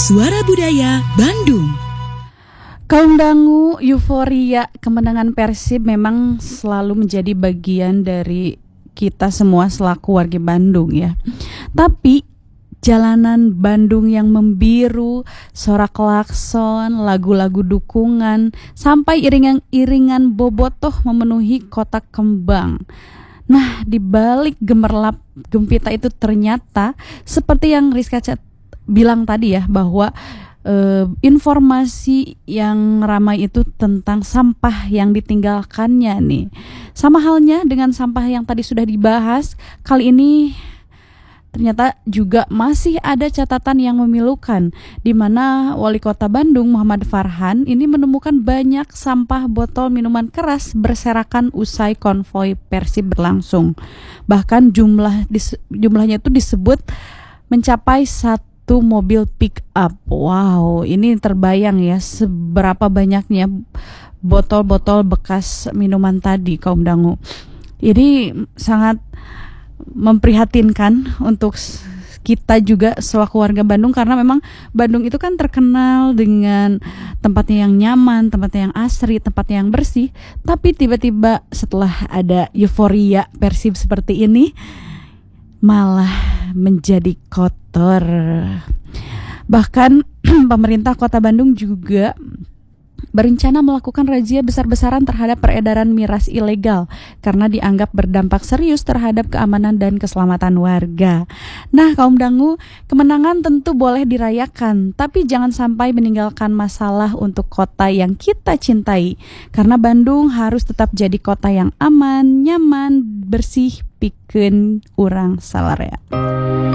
Suara Budaya Bandung. Kaum dangu, euforia kemenangan Persib memang selalu menjadi bagian dari kita semua selaku warga Bandung ya. Tapi jalanan Bandung yang membiru, sorak klakson, lagu-lagu dukungan, sampai iringan-iringan bobotoh memenuhi kota kembang. Nah, di balik gemerlap gempita itu ternyata seperti yang Rizka bilang tadi ya, bahwa informasi yang ramai itu tentang sampah yang ditinggalkannya nih. Sama halnya dengan sampah yang tadi sudah dibahas, kali ini ternyata juga masih ada catatan yang memilukan, di mana Wali Kota Bandung Muhammad Farhan ini menemukan banyak sampah botol minuman keras berserakan usai konvoi Persib berlangsung. Bahkan jumlahnya itu disebut mencapai 1 mobil pick up. Wow, ini terbayang ya seberapa banyaknya botol-botol bekas minuman tadi, kaum dangu. Ini sangat memprihatinkan untuk kita juga selaku warga Bandung, karena memang Bandung itu kan terkenal dengan tempatnya yang nyaman, tempatnya yang asri, tempatnya yang bersih. Tapi tiba-tiba setelah ada euforia Persib seperti ini, malah menjadi kotor. Bahkan pemerintah Kota Bandung juga berencana melakukan razia besar-besaran terhadap peredaran miras ilegal karena dianggap berdampak serius terhadap keamanan dan keselamatan warga. Nah, kaum dangu, kemenangan tentu boleh dirayakan, tapi jangan sampai meninggalkan masalah untuk kota yang kita cintai. Karena Bandung harus tetap jadi kota yang aman, nyaman, bersih, pikeun urang salarea.